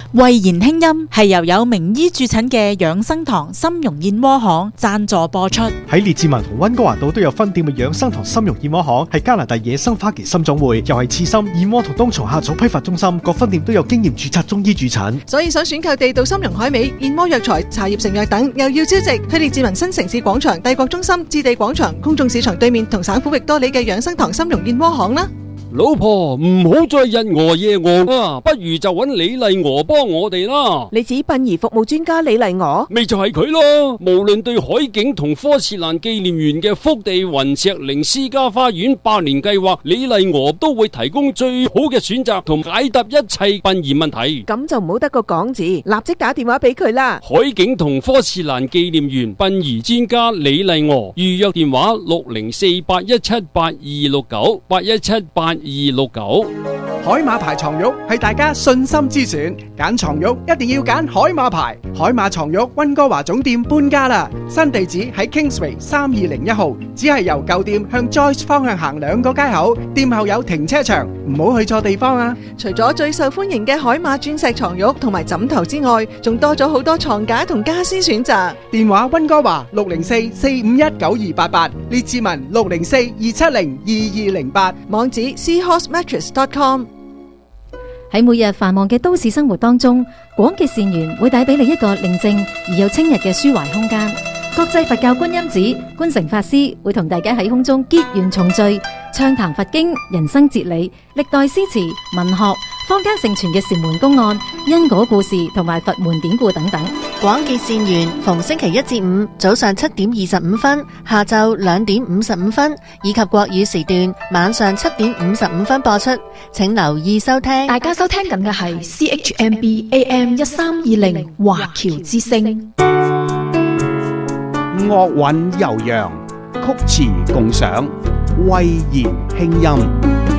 慧言輕音係由有名醫駐診嘅養生堂參茸燕窩行贊助播出。 喺列治文同溫哥華道都有分店嘅養生堂參茸燕窩行，係加拿大野生花旗參種會，又係刺參、燕窩同冬蟲夏草批發中心，各分店都有經驗註冊中醫駐診。 所以想選購地道參茸海味、燕窩藥材、茶葉成藥等，又要招值，去列治文新城市廣場、帝國中心、置地廣場、公眾市場對面同省府域多里嘅養生堂參茸燕窩行啦。 老婆，唔好再日餓夜餓啊，不如就揾李麗娥幫我哋啦。 你指殯儀服務專家李麗娥？ 咪就係佢咯。無論對海景同科切蘭紀念園嘅福地雲石靈私家花園百年計劃，李麗娥都會提供最好嘅選擇同解答一切殯儀問題。 咁就唔好得個講字，立即打電話俾佢啦。 海景同科切蘭紀念園殯儀專家李麗娥，預約電話604-817-8269，817-8269。 海馬牌床褥係大家信心之選，揀床褥一定要揀海馬牌。海馬床褥溫哥華總店搬家啦，新地址喺 Kingsway 3201號，只係由舊店向 Joyce 方向行2個街口，店後有停車場，唔好去錯地方啊！ 除咗最受歡迎嘅海馬鑽石床褥同埋枕頭之外，仲多咗好多床架同家私選擇。 電話溫哥華604-451-9288，列治文604-270-2208， 網址 seahorsemattress.com。 喺每日繁忙嘅都市生活當中，廣結善緣會帶俾你一個寧靜而又清日嘅抒懷空間。國際佛教觀音寺觀誠法師會同大家喺空中結緣重聚，暢談佛經、人生哲理、歷代詩詞、文學、坊間盛傳嘅禪門公案、因果故事同埋佛門典故等等。 廣結善緣，逢星期1至5早上7點25分，下晝2點55分，以及國語時段晚上7點55分播出，請留意收聽。 大家收聽緊嘅係 CHMB AM 1320華僑之聲。 樂韻悠揚，曲詞共賞，慧言輕音。